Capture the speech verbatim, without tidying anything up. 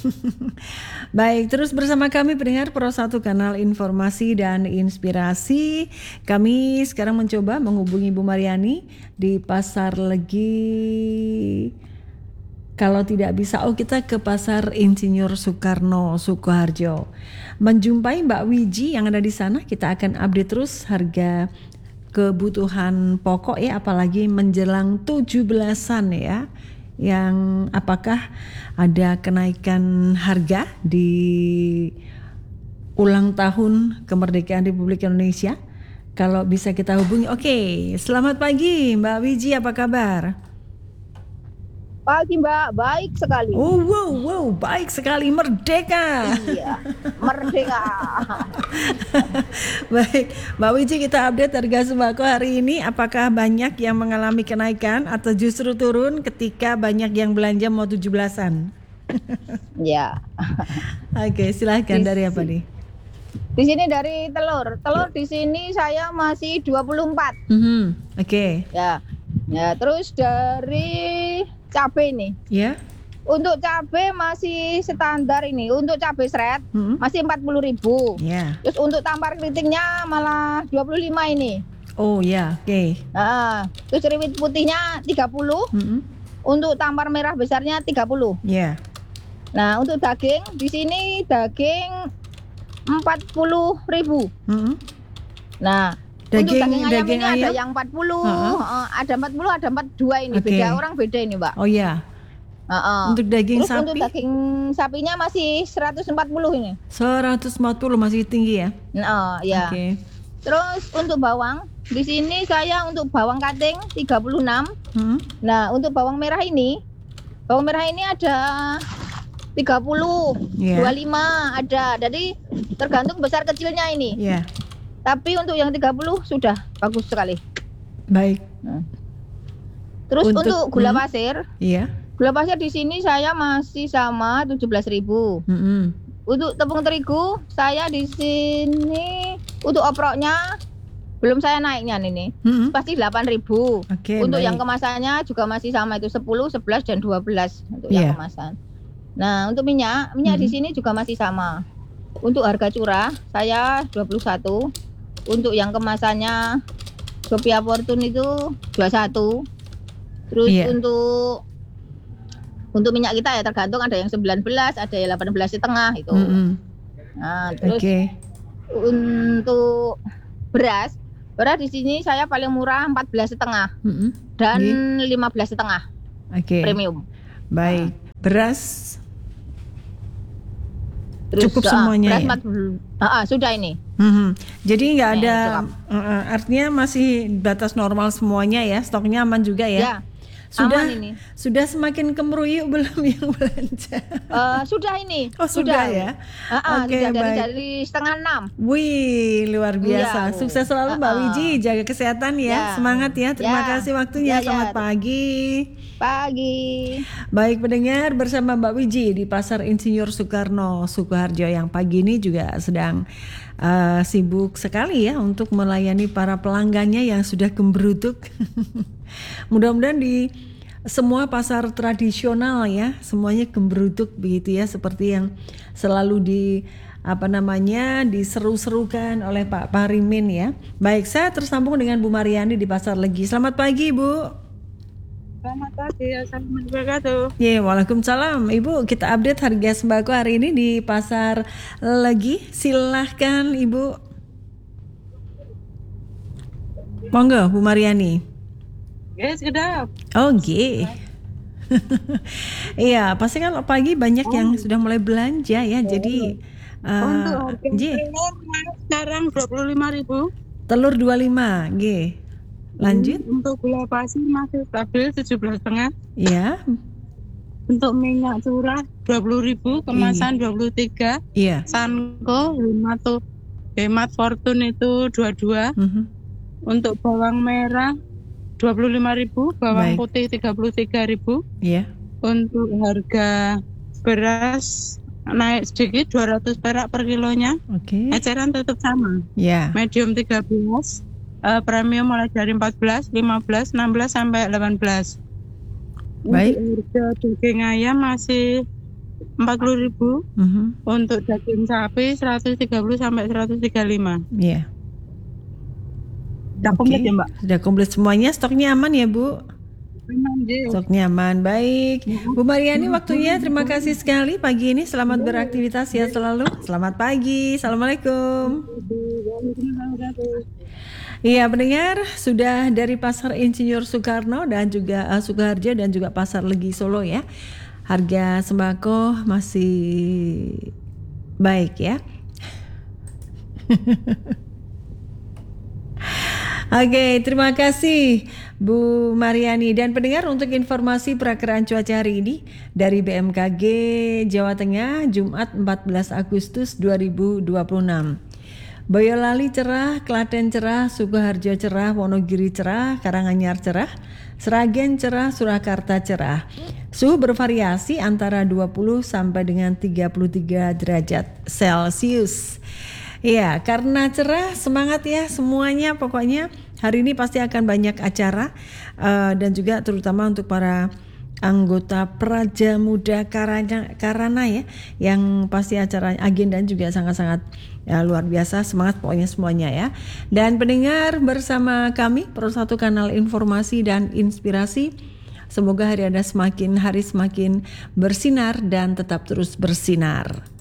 Baik, terus bersama kami pendengar Pro satu Kanal Informasi dan Inspirasi. Kami sekarang mencoba menghubungi Bu Mariani di Pasar Legi. Kalau tidak bisa, oh kita ke Pasar Insinyur Soekarno Sukoharjo. Menjumpai Mbak Wiji yang ada di sana, kita akan update terus harga kebutuhan pokok ya, apalagi menjelang tujuh belasan ya. Yang apakah ada kenaikan harga di ulang tahun kemerdekaan Republik Indonesia? Kalau bisa kita hubungi. Oke, selamat pagi Mbak Wiji, apa kabar? Pagi Mbak, baik sekali. Oh wow, wow, baik sekali, merdeka. Iya, merdeka. Baik, Mbak Wiji, kita update harga sembako hari ini. Apakah banyak yang mengalami kenaikan atau justru turun ketika banyak yang belanja mau tujuh belasan? Ya. Oke, silahkan. Dari apa nih? Di sini dari telur. Telur di sini saya masih dua puluh empat. Mm-hmm. Oke. Okay. Ya. Ya, terus dari cabai nih. Ya. Yeah. Untuk cabai masih standar ini. Untuk cabai seret mm-hmm. masih empat puluh ribu. Ya. Yeah. Terus untuk tampar keritingnya malah dua puluh lima ini. Oh ya, yeah. Oke. Okay. Nah, terus riwit putihnya tiga puluh. Mm-hmm. Untuk tampar merah besarnya tiga puluh. Ya. Yeah. Nah, untuk daging di sini daging empat puluh ribu. Mm-hmm. Nah, daging, untuk daging ayam daging ini ayam? Ada yang empat puluh, uh-huh. uh, ada empat puluh, ada empat puluh dua ini. Okay. Beda orang beda ini, Mbak. Oh iya. Uh-uh. Untuk daging Terus sapi? Untuk daging sapinya masih seratus empat puluh ini. seratus empat puluh masih tinggi ya? Nah, ya. Okay. Terus untuk bawang, di sini saya untuk bawang kating tiga puluh enam. Hmm? Nah, untuk bawang merah ini, bawang merah ini ada tiga puluh, yeah. dua puluh lima ada. Jadi tergantung besar kecilnya ini. Iya. Yeah. Tapi untuk yang tiga puluh sudah bagus sekali. Baik. Nah. Terus untuk, untuk gula hmm, pasir. Iya. Gula pasir di sini saya masih sama tujuh belas ribu. Hmm. Untuk tepung terigu saya di sini untuk oproknya belum saya naiknya ini. Hmm. Pasti delapan ribu. Okay, untuk baik. Yang kemasannya juga masih sama itu sepuluh, sebelas dan dua belas untuk yeah. yang kemasan. Nah, untuk minyak, minyak hmm. di sini juga masih sama. Untuk harga curah saya dua puluh satu. Untuk yang kemasannya Sophia Fortune itu dua puluh satu. Terus yeah. untuk untuk minyak kita ya tergantung, ada yang sembilan belas, ada yang delapan belas setengah itu. Mm-hmm. Nah, terus okay. untuk beras, beras di sini saya paling murah empat belas setengah mm-hmm. dan okay. lima belas setengah. Oke. Okay. Premium. Baik. Nah. Beras Terus, cukup semuanya beras ya? empat puluh, uh, uh, sudah ini. Mm-hmm. Jadi nggak ada, uh, artinya masih batas normal semuanya ya, stoknya aman juga ya? Ya, sudah aman ini. Sudah semakin kemeruyuk belum yang belanja? Uh, sudah ini. Oh sudah, sudah ya? Uh, uh, Oke, okay, dari, dari setengah enam. Wih, luar biasa. Ya, Sukses selalu Mbak uh, uh. Wiji, jaga kesehatan ya, ya. Semangat ya. Terima ya. kasih waktunya. Ya, Selamat ya. pagi. Pagi. Baik pendengar, bersama Mbak Wiji di Pasar Insinyur Soekarno Sukoharjo yang pagi ini juga sedang uh, sibuk sekali ya untuk melayani para pelanggannya yang sudah gembruduk. Mudah-mudahan di semua pasar tradisional ya semuanya gembruduk begitu ya, seperti yang selalu di apa namanya diseru-serukan oleh Pak Parimin ya. Baik, saya tersambung dengan Bu Mariani di Pasar Legi. Selamat pagi Bu. Selamat pagi, assalamualaikum warahmatullahi wabarakatuh. Ya, waalaikumsalam. Ibu, kita update harga sembako hari ini di Pasar Legi. Silahkan Ibu. Monggo Bu Mariani. Yes, kedap. Oh, okay. Iya, pasti kan pagi banyak oh. yang sudah mulai belanja ya. Oh. Jadi uh, untuk telur sekarang dua puluh lima ribu. Telur dua puluh lima, nggih. Lanjut. Untuk gula pasir masih stabil tujuh belas setengah. Iya. Untuk minyak curah dua puluh ribu, kemasan iya. dua puluh tiga. Iya. Sanko lima tuh. Hemat Fortune itu dua puluh dua. Uh-huh. Untuk bawang merah dua puluh lima ribu, bawang Baik. putih tiga puluh tiga ribu. Iya. Untuk harga beras naik sedikit dua ratus perak per kilonya. Oke. Okay. Eceran tetap sama. Iya. Medium tiga belas. Uh, premium mulai dari empat belas, lima belas, enam belas sampai delapan belas. Baik. Untuk harga daging ayam masih empat puluh ribu. Uh-huh. Untuk daging sapi seratus tiga puluh sampai seratus tiga puluh lima. Iya. Yeah. Sudah okay. Komplit ya Mbak? Sudah komplit semuanya, stoknya aman ya Bu? Aman, stoknya aman, baik. Bu Mariani waktunya, terima kasih sekali pagi ini, selamat beraktivitas ya selalu. Selamat pagi, Assalamualaikum. Iya pendengar, sudah dari Pasar Insinyur Soekarno dan juga uh, Sukoharjo dan juga Pasar Legi Solo ya. Harga sembako masih baik ya. Oke, terima kasih Bu Mariani. Dan pendengar, untuk informasi perakiraan cuaca hari ini dari B M K G Jawa Tengah, Jumat empat belas Agustus dua ribu dua puluh enam. Boyolali cerah, Klaten cerah, Sukoharjo cerah, Wonogiri cerah, Karanganyar cerah, Sragen cerah, Surakarta cerah. Suhu bervariasi antara dua puluh sampai dengan tiga puluh tiga derajat Celcius. Ya, karena cerah, semangat ya semuanya. Pokoknya hari ini pasti akan banyak acara uh, dan juga terutama untuk para anggota Praja Muda Karana, Karana ya, yang pasti acara agenda juga sangat-sangat ya, luar biasa. Semangat pokoknya semuanya ya. Dan pendengar, bersama kami Pro satu Kanal Informasi dan Inspirasi, semoga hari Anda semakin hari semakin bersinar dan tetap terus bersinar.